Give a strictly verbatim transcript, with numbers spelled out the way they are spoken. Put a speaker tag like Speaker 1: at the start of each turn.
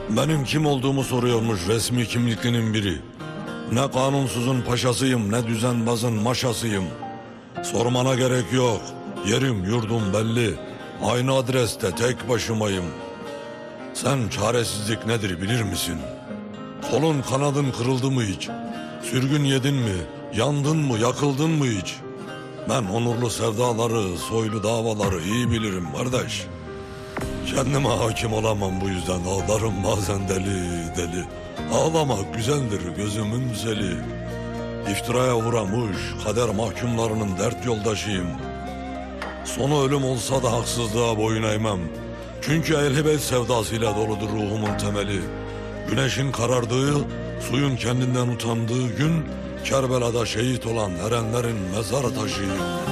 Speaker 1: Benim kim olduğumu soruyormuş resmi kimliklinin biri. Ne kanunsuzun paşasıyım, ne düzenbazın maşasıyım. Sormana gerek yok, yerim yurdum belli. Aynı adreste tek başımayım. Sen çaresizlik nedir bilir misin? Kolun kanadın kırıldı mı hiç? Sürgün yedin mi? Yandın mı? Yakıldın mı hiç? Ben onurlu sevdaları, soylu davaları iyi bilirim kardeş. Kendime hakim olamam, bu yüzden ağlarım bazen deli deli. Ağlamak güzeldir gözümün zeli. İftiraya uğramış kader mahkumlarının dert yoldaşıyım. Sonu ölüm olsa da haksızlığa boyun eğmem. Çünkü ehl-i beyt sevdasıyla doludur ruhumun temeli. Güneşin karardığı, suyun kendinden utandığı gün, Kerbela'da şehit olan erenlerin mezar taşıyım.